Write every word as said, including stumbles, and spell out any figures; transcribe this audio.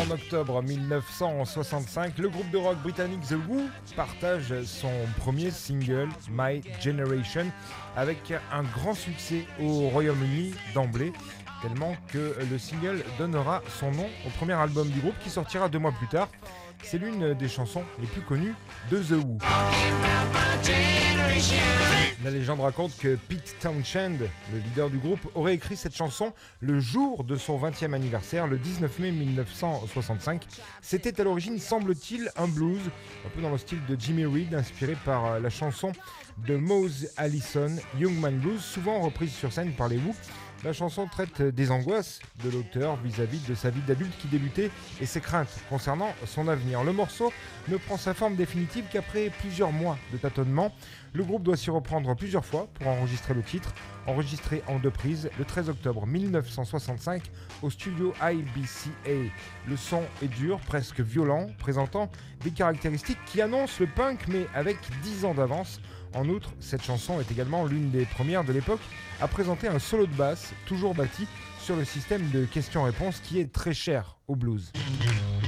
En octobre mille neuf cent soixante-cinq, le groupe de rock britannique The Who partage son premier single, My Generation, avec un grand succès au Royaume-Uni d'emblée, tellement que le single donnera son nom au premier album du groupe qui sortira deux mois plus tard. C'est l'une des chansons les plus connues de The Who. La légende raconte que Pete Townshend, le leader du groupe, aurait écrit cette chanson le jour de son vingtième anniversaire, le dix-neuf mai mille neuf cent soixante-cinq. C'était à l'origine, semble-t-il, un blues, un peu dans le style de Jimmy Reed, inspiré par la chanson de Mose Allison, Young Man Blues, souvent reprise sur scène par les Who. La chanson traite des angoisses de l'auteur vis-à-vis de sa vie d'adulte qui débutait et ses craintes concernant son avenir. Le morceau ne prend sa forme définitive qu'après plusieurs mois de tâtonnement. Le groupe doit s'y reprendre plusieurs fois pour enregistrer le titre, enregistré en deux prises le treize octobre mille neuf cent soixante-cinq au studio I B C A. Le son est dur, presque violent, présentant des caractéristiques qui annoncent le punk mais avec dix ans d'avance. En outre, cette chanson est également l'une des premières de l'époque à présenter un solo de basse, toujours bâti sur le système de questions-réponses qui est très cher au blues.